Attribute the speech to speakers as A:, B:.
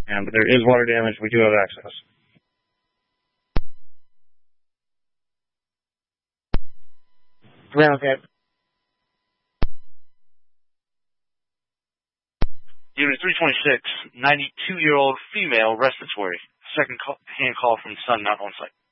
A: But there is water damage. We do have access.
B: Well, okay.
C: Unit 326, 92-year-old female respiratory. Second hand call from Sun, not on site.